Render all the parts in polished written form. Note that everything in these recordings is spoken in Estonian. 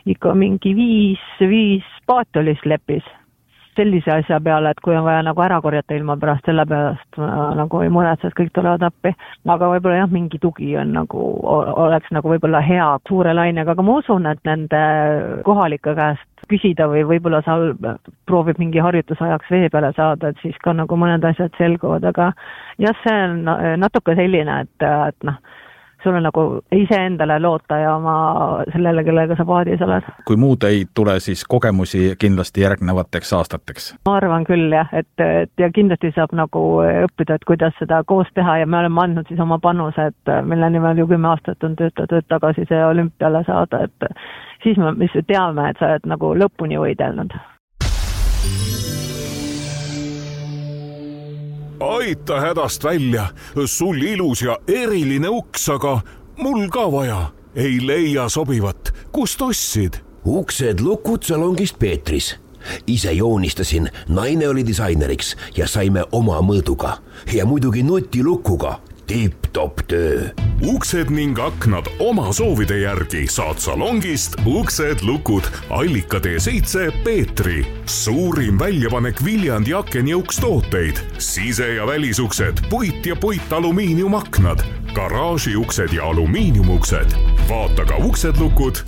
ikka mingi viis paati oli slepis. Sellise asja peale, et kui on vaja nagu ära korjata ilma pärast, selle pärast nagu ei muretse, et kõik tulevad appi. Aga võib-olla jah, mingi tugi on nagu, oleks nagu võib-olla hea suure lainega, aga ma usun, et nende kohalike käest küsida või võib-olla seal proovib mingi harjutusajaks vee peale saada, et siis ka nagu mõned asjad selguvad, aga jah, see on natuke selline, et sul on nagu iseendale loota ja oma sellele, kellega sa paadis oled. Kui muud ei tule, siis kogemusi kindlasti järgnevateks aastateks? Ma arvan küll jah, et ja kindlasti saab nagu õppida, et kuidas seda koos teha ja me oleme andnud siis oma panuse, et mille nimel ju 10 aastat on töötatud tagasi see olümpiale saada, et siis me teame, et sa oled nagu lõpuni võidelnud. Aita hädast välja, sul ilus ja eriline uks, aga mul ka vaja. Ei leia sobivat, kust ostsid? Uksed lukud salongist Peetris. Ise joonistasin, naine oli disaineriks ja saime oma mõõduga. Ja muidugi nutilukuga. Tipp-top töö. Uksed ning aknad oma soovide järgi saad salongist Uksed lukud Allika T7 Peetri. Suurim väljapanek Viljandi akenjõukstooteid. Sise- ja välisuksed, puit ja puitalumiiniumaknad, garaažiuksed ja alumiiniumuksed. Vaata ka Uksed lukud.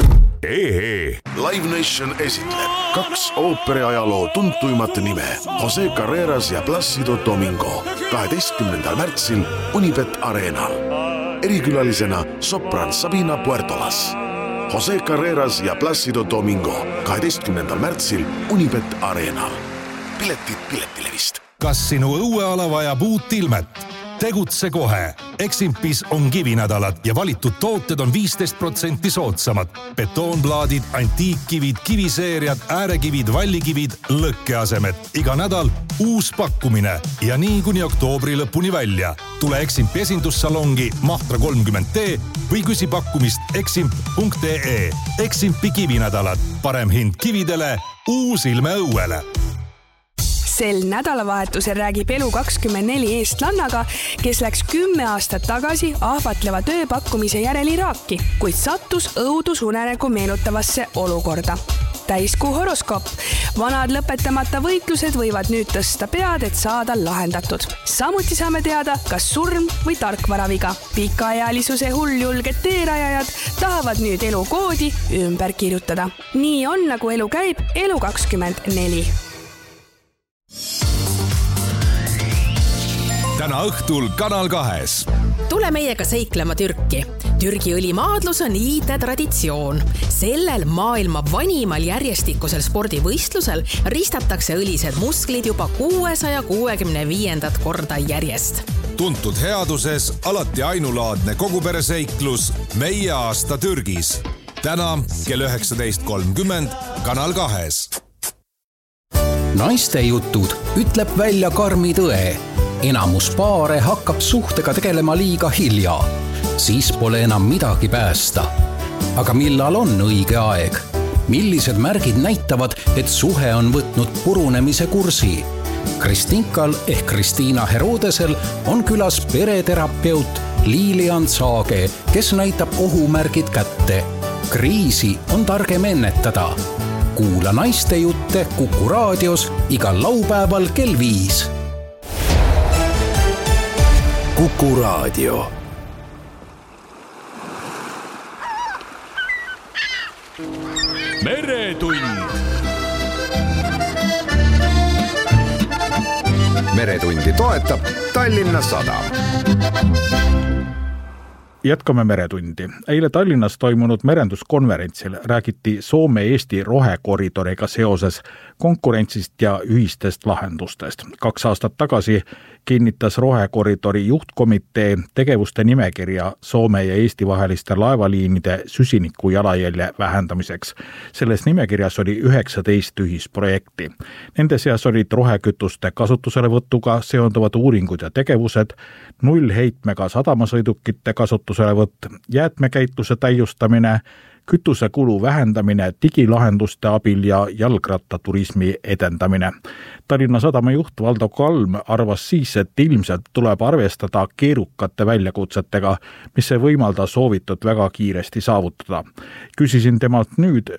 Live Nation esitleb 2 ooperiajaloo tuntuimat nime Jose Carreras ja Plácido Domingo 12. märtsil Unibet Arenal. Erikülalisena sopran Sabina Puertolas. Jose Carreras ja Plácido Domingo 12. märtsil Unibet Arenal. Piletid Piletilevist. Kas sinu õueala vajab uut ilmet? Tegutse kohe. Eximpis on kivinädalad ja valitud tooted on 15% soodsamad. Betoonplaadid, antiikkivid, kiviseeriad, äärekivid, vallikivid, lõkkeasemed. Iga nädal uus pakkumine ja nii kuni oktoobri lõpuni välja. Tule Eximpi esindussalongi Mahtra 30T või küsi pakkumist eximp.ee. Eximpi kivinädalad. Parem hind kividele, uus ilme õuele. Sel nädalavahetusel räägib Elu24 eestlannaga, kes läks 10 aastat tagasi ahvatleva tööpakkumise järel Iraaki, kuid sattus õudusunenägu meenutavasse olukorda. Täiskuu horoskoop. Vanad lõpetamata võitlused võivad nüüd tõsta pead, et saada lahendatud. Samuti saame teada, kas surm või tarkvaraviga. Pikaealisuse hulljulged teerajajad tahavad nüüd elukoodi ümber kirjutada. Nii on, nagu elu käib, Elu24. Täna õhtul Kanal 2. Tule meiega seiklema Türki. Türgi õlimaadlus on iidne traditsioon. Sellel maailma vanimal järjestikusel spordivõistlusel ristatakse õlised musklid juba 665. korda järjest. Tuntud headuses alati ainulaadne kogupereseiklus Meie aasta Türgis. Täna kell 19.30 Kanal 2. Naiste jutud ütleb välja karmi tõe. Enamus paare hakkab suhtega tegelema liiga hilja. Siis pole enam midagi päästa. Aga millal on õige aeg? Millised märgid näitavad, et suhe on võtnud purunemise kursi? Kristinkal ehk Kristiina Herodesel on külas pereterapeut Lilian Saage, kes näitab ohumärgid kätte. Kriisi on targem ennetada. Kuula naiste jutte Kuku raadios igal laupäeval kell 5. Kuku raadio. Meretund. Meretundi toetab Tallinna Sadam. Jätkame Meretundi. Eile Tallinnas toimunud merenduskonverentsil räägiti Soome-Eesti rohekoridoriga seoses konkurentsist ja ühistest lahendustest. 2 aastat tagasi kinnitas rohekoridori juhtkomitee tegevuste nimekirja Soome ja Eesti vaheliste laevaliinide süsiniku jalajälje vähendamiseks. Selles nimekirjas oli 19 ühisprojekti. Nende seas olid rohekütuste kasutuselevõtuga seonduvad uuringud ja tegevused, nullheitmega sadamasõidukite kasutuselevõtt, jäätmekäitluse täiustamine, kütusekulu vähendamine digilahenduste abil ja jalgrattaturismi edendamine. Tallinna Sadama juht Valdo Kalm arvas siis, et ilmselt tuleb arvestada keerukate väljakutsetega, mis ei võimalda soovitud väga kiiresti saavutada. Küsisin temalt nüüd,